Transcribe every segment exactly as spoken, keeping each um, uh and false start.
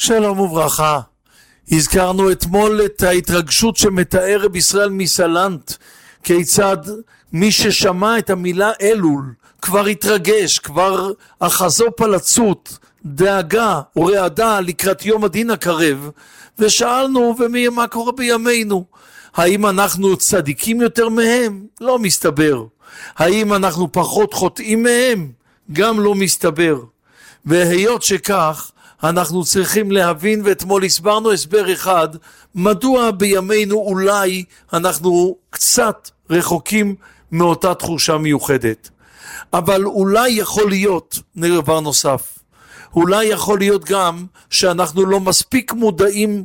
שלום וברכה. הזכרנו אתמול את ההתרגשות שמתאר רב ישראל מסלנט, כיצד מי ששמע את המילה אלול כבר התרגש, כבר אחזו פלצות, דאגה ורעדה לקראת יום הדין הקרב, ושאלנו ומה קורה בימינו? האם אנחנו צדיקים יותר מהם? לא מסתבר. האם אנחנו פחות חוטאים מהם? גם לא מסתבר. והיות שכך, אנחנו צריכים להבין, ואתמול הסברנו הסבר אחד, מדוע בימינו אולי אנחנו קצת רחוקים מאותה תחושה מיוחדת. אבל אולי יכול להיות, דבר נוסף, אולי יכול להיות גם שאנחנו לא מספיק מודעים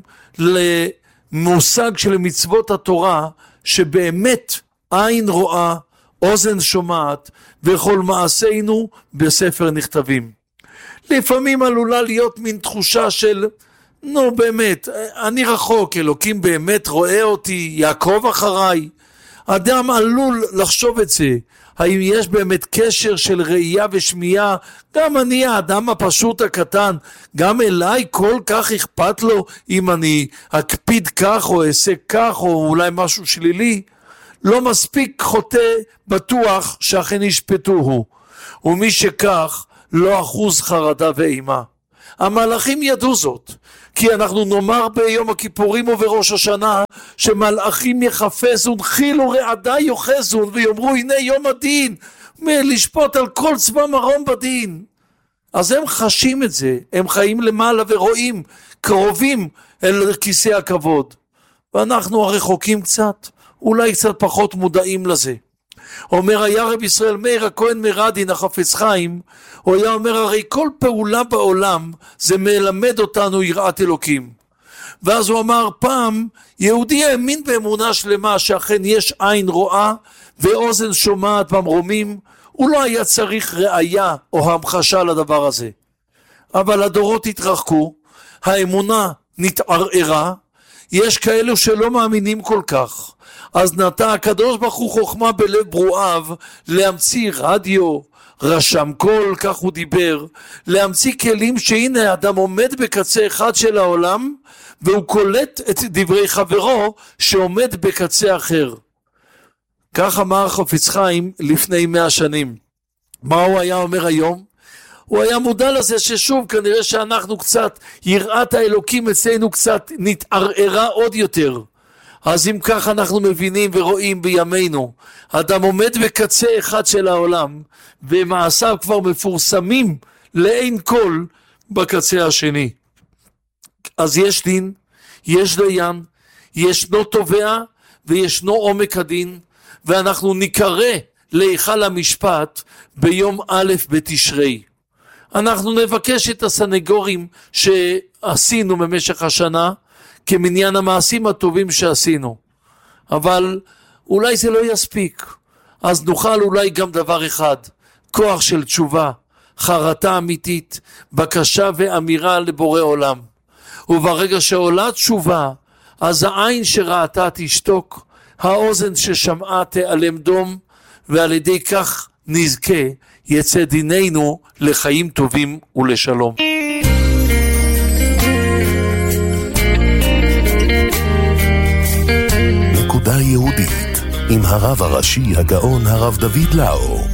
למושג של מצוות התורה, שבאמת עין רואה, אוזן שומעת, וכל מעשינו בספר נכתבים. לפעמים עלולה להיות מין תחושה של, נו באמת, אני רחוק, אלוקים באמת רואה אותי, יעקב אחריי. אדם עלול לחשוב את זה, האם יש באמת קשר של ראייה ושמיעה, גם אני האדם הפשוט הקטן, גם אליי כל כך אכפת לו אם אני אקפיד כך או אעשה כך או אולי משהו שלילי. לא מספיק חוטא בטוח שאכן ישפטוהו, ומי שכך לא אחוז חרדה ואימה. המלאכים ידעו זאת, כי אנחנו נאמר ביום הכיפורים ובראש השנה שמלאכים יחפזון חילו רעדה יוחזון ויאמרו הנה יום הדין, לשפוט על כל צבא מרום בדין. אז הם חשים את זה, הם חיים למעלה ורואים, קרובים אל כיסא הכבוד, ואנחנו הרחוקים קצת, אולי קצת פחות מודעים לזה. אומר היה רב ישראל מאיר הכהן מרדין החפץ חיים, הוא היה אומר הרי כל פעולה בעולם זה מלמד אותנו יראת אלוקים. ואז הוא אמר פעם יהודי האמין באמונה שלמה שאכן יש עין רואה ואוזן שומעת במרומים, הוא לא היה צריך ראיה או המחשה לדבר הזה. אבל הדורות התרחקו, האמונה נתערערה, יש כאלו שלא מאמינים כל כך, אז נטע הקדוש ברוך הוא חוכמה בלב ברואיו להמציא רדיו, רשם קול, כך הוא דיבר, להמציא כלים שהנה אדם עומד בקצה אחד של העולם והוא קולט את דברי חברו שעומד בקצה אחר. כך אמר חפץ חיים לפני מאה שנים. מה הוא היה אומר היום? הוא היה מודע לזה ששוב כנראה שאנחנו קצת, יראת האלוקים אצלנו קצת נתערערה עוד יותר. אז אם כך אנחנו מבינים ורואים בימינו, אדם עומד בקצה אחד של העולם, ומעשיו כבר מפורסמים לאין כל בקצה השני. אז יש דין, יש דיין, ישנו תובע וישנו עומק הדין, ואנחנו נקרא להיכל המשפט ביום א' בתשרי. אנחנו נבקש את הסנגורים שעשינו במשך השנה, כמניין המעשים הטובים שעשינו. אבל אולי זה לא יספיק. אז נוכל אולי גם דבר אחד, כוח של תשובה, חרטה אמיתית, בקשה ואמירה לבורא עולם. וברגע שעולה תשובה, אז העין שראתה תשתוק, האוזן ששמעה תיעלם דום, ועל ידי כך נזכה יצא דיננו לחיים טובים ולשלום. נקודה יהודית עם הרב הראשי הגאון הרב דוד לאו.